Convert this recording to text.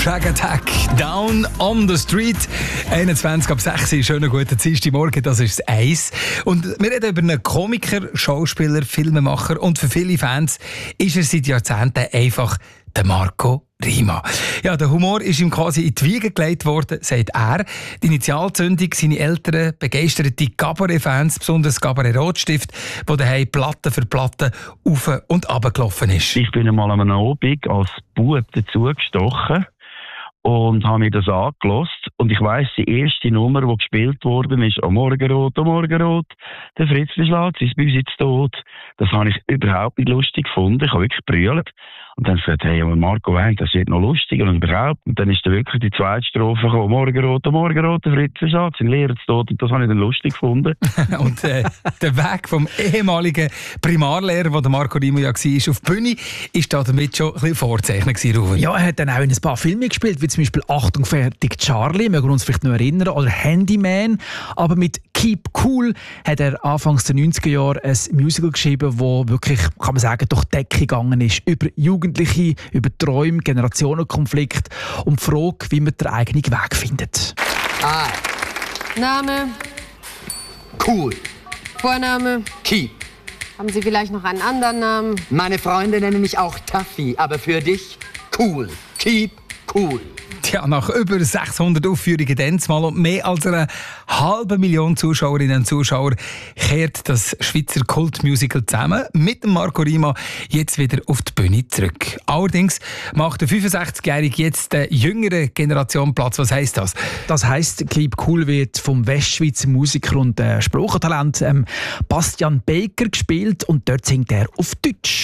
Track Attack, Down on the Street. 21 ab 6 Uhr, schönen guten Dienstagmorgen, das ist das Eis. Und wir reden über einen Komiker, Schauspieler, Filmemacher und für viele Fans ist er seit Jahrzehnten einfach der Marco Rima. Ja, der Humor ist ihm quasi in die Wiege gelegt worden, sagt er. Die Initialzündung, seine Eltern, begeisterte Cabaret-Fans, besonders Cabaret Rotstift, wo daheim Platte für Platte auf und runter gelaufen ist. Ich bin einmal an einem Abend als Bub dazugestochen und habe mir das angehört. Und ich weiss, die erste Nummer, die gespielt worden ist, «O Morgenrot, der Fritzli schlägt sich bis jetzt tot». Das habe ich überhaupt nicht lustig gefunden. Ich habe wirklich gebrüllt. Und dann gesagt, hey, aber Marco weint, das wird noch lustiger und überhaupt. Und dann ist dann wirklich die zweite Strophe gekommen, «Morgenrot, der Fritzli schlägt sein Lehrer zu tot». Und das habe ich dann lustig gefunden. Und der Weg vom ehemaligen Primarlehrer, wo der Marco Rima ja war, auf die Bühne, ist da damit schon ein bisschen vorzeichnet gewesen. Ja, er hat dann auch in ein paar Filme gespielt, wie zum Beispiel «Achtung, fertig, Charlie», mögen wir uns vielleicht noch erinnern, oder «Handyman». Aber mit «Keep Cool» hat er Anfangs der 90er Jahre ein Musical geschrieben, das wirklich, kann man sagen, durch die Decke gegangen ist. Über Jugendliche, über Träume, Generationenkonflikt und die Frage, wie man den eigenen Weg findet. Name? Cool. Vorname? Keep. Haben Sie vielleicht noch einen anderen Namen? Meine Freunde nennen mich auch Taffy, aber für dich cool. Keep cool. Tja, nach über 600 Aufführungen diesmal und mehr als 500.000 Zuschauerinnen und Zuschauer kehrt das Schweizer Kultmusical zusammen mit dem Marco Rima jetzt wieder auf die Bühne zurück. Allerdings macht der 65-Jährige jetzt der jüngeren Generation Platz. Was heisst das? Das heisst, Keep Cool wird vom Westschweizer Musiker und Sprachentalent Bastian Baker gespielt und dort singt er auf Deutsch.